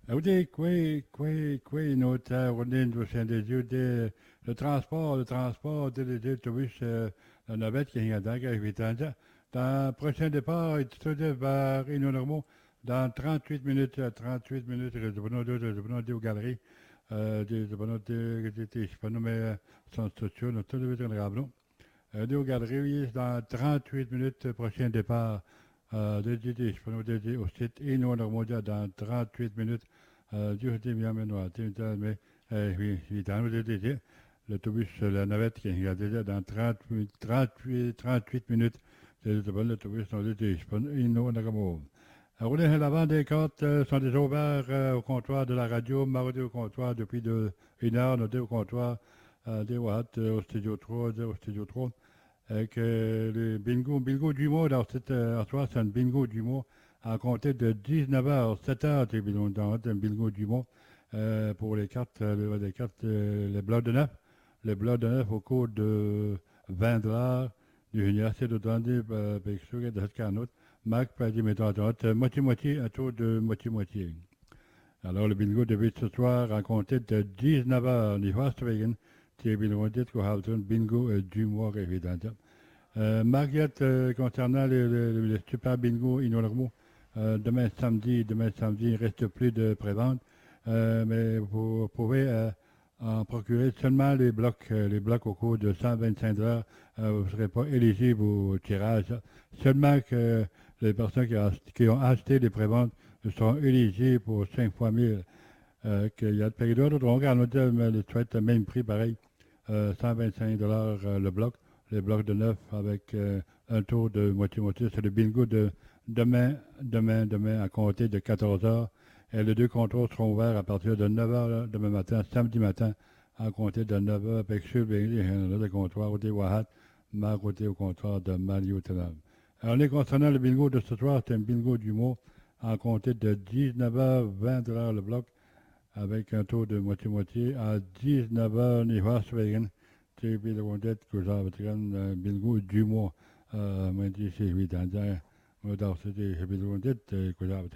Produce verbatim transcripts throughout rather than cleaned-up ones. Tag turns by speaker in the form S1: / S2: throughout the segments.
S1: Écoutez, quoi, quoi, quoi, notre, on est au sein des yeux, de- le transport, le transport, de de- d'autobus, euh, la navette qui est dans, qui est dans, dans le prochain départ, il se dit vers Réunion-Normand, dans trente-huit minutes, euh, trente-huit minutes, je vais nous je vais nous aux galeries, euh, je vais nous dire, je sais pas, nous, mais, sans structure, nous, tout le temps, nous, euh, deux galeries, dans trente-huit minutes, euh, prochain départ, euh, de D D, je peux nous dire au site Réunion-Normand, dans trente-huit minutes, euh, Dieu était bien, mais non, mais, euh, oui, oui, dans le D D, l'autobus, euh, la navette qui est déjà dans trente-huit, trente-huit, trente-huit minutes, c'est le bon l'autobus dans le D D, je peux nous Normand. Alors, les l'avant des cartes euh, sont déjà ouverts euh, au comptoir de la radio, mardi au comptoir depuis de, une heure, noté au comptoir euh, des Watts, euh, au studio trois, au studio trois. Avec euh, le bingo, bingo du mois, alors cette, euh, en soi, c'est un bingo du mois à compter de dix-neuf heures, sept heures, tu bingo, dans un bingo du mois euh, pour les cartes, euh, les cartes, euh, les blocs de neuf. Les blocs de neuf au cours de vingt dollars du université de Dundee, euh, avec sûr de cette canotte. Marc peut dire, mettons, moitié-moitié, un tour de moitié-moitié. Alors, le bingo débute ce soir à compter de dix-neuf heures, i Hoostwegen. Tu bingo dit qu'on a un bingo euh, du mois, évidemment. Euh, Marguerite, euh, concernant le, le, le super bingo Inormo, euh, demain samedi, demain samedi, il ne reste plus de prévente, euh, mais vous pouvez euh, en procurer seulement les blocs, euh, les blocs au cours de cent vingt-cinq dollars. Euh, vous ne serez pas éligible au tirage. Seulement que les personnes qui, a, qui ont acheté les préventes seront éligibles pour cinq fois mille. Euh, qu'il y a de périodes, d'autres, on regarde l'hôtel, mais le le même prix pareil, euh, cent vingt-cinq dollars euh, le bloc, les blocs de neuf avec euh, un tour de moitié-moitié. C'est le bingo de demain, demain, demain, à compter de quatorze heures. Et les deux contrôles seront ouverts à partir de neuf heures demain matin, samedi matin, à compter de neuf heures, avec sur le comptoir au Wahat, ma côté au comptoir de Mario Tenam. Alors, les concernant le bingo de ce soir, c'est un bingo du mot à compter de dix-neuf heures vingt dollars le bloc, avec un taux de moitié-moitié à dix-neuf heures i Hoostwegen. Tu peux le dire que ça va être un bingo du mois. Euh, moi, je suis évident. Moi, dans ce que je peux le dire que ça va être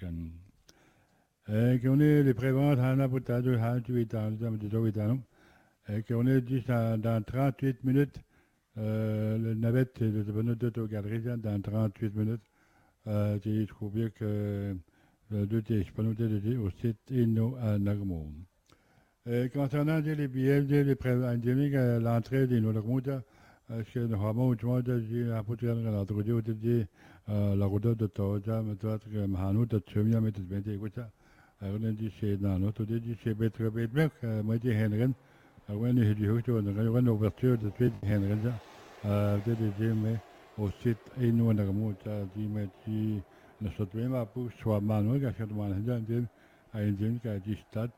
S1: un. Et qu'on est les préventes, on a pour ta deux, on a huit ans, on a huit ans. Et qu'on est dit dans, dans trente-huit minutes, euh, le navette, le bonheur de ta galerie, dans trente-huit minutes, euh, tu trouves bien que le deux, je peux nous dire au site Inno à Nagmon. Euh, concernant les billets, les prévendiques, euh, l'entrée des Nord-Route, est-ce que nous avons eu un peu de apporter l'entrée de la route de Toja, mais toi, que Mahano, de Tchumia, mais tu viens d'écouter. Alors, on dit c'est dans notre dit c'est Betre Bedbeck, moi, dit Henry, alors, on est du Hout, on a une ouverture de suite Henry, euh, de dire, mais au site Eno Nord-Route, dit, mais tu ne sautes pas pour soit Mano, quand je demande à un jeune qui a dit stat,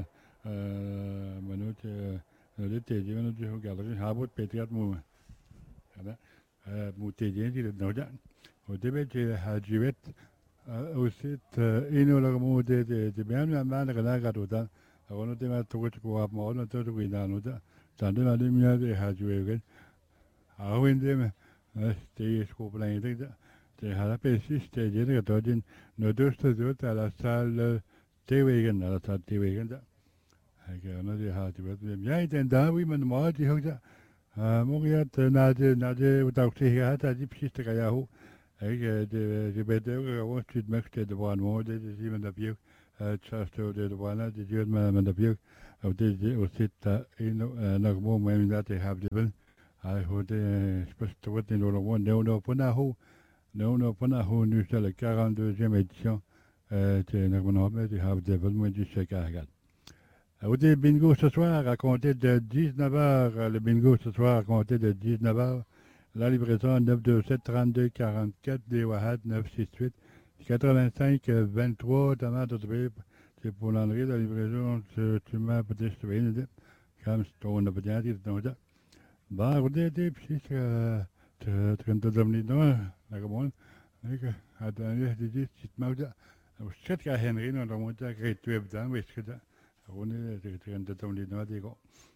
S1: منوت لتيجي منو جو قالرين هابوت بيتيات مو هذا مو تيجين دي نوجا ودبت هاجيبت وسيت إنه لغمو دي دي دي بيان ما نغنا قدوتا أقولنا دي ما توجت كواب ما أقولنا توجت كوينانو دا تاندنا دي ميا دي هاجيبت أقولنا دي ما تيجي سكوبلين دي دا تي هذا بيسيس تيجي دي كتوجين ندوست دوت على سال تيويجن على سال تيويجن دا هكذا دي هاجيبت بيان تنداوي من ما دي هكذا موقعات نادي نادي وتوقيتها هذا بشيء تغيره هيك دي بدو وقت مكت دوان مو دي دي من دبيو تشاستو دي دوانا دي جود من دبيو او دي دي وسيت انه نغمو من ذاتي هاب دبل هاي هو دي سبست ودي نو لو نو نو بنا هو نو نو بنا هو نوشا le quarante-deuxième édition تي نغمو دي هاب دبل من دي شكاهات. Au des bingo ce soir, à compter de dix-neuf heures, le bingo ce soir, à compter de dix-neuf heures, la livraison neuf deux sept trente-deux quarante-quatre, des Wahat neuf six huit, quatre-vingt-cinq vingt-trois, tomate de trip, c'est pour l'enlever, la livraison, tu m'as peut-être trouvé, comme c'est ton obédience, c'est ton job. Bah, vous dites, puis c'est que tu as donné non, la commande, attendez, je dis, tu te m'as dit, je sais que Henry, on a monté à créer tout le temps, mais c'est que ça. Hon är riktigt inte de lite några digo.